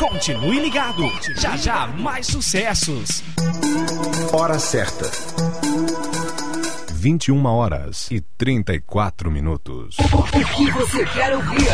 Continue ligado. Já já mais sucessos. Hora certa. 21h34. O que você quer ouvir?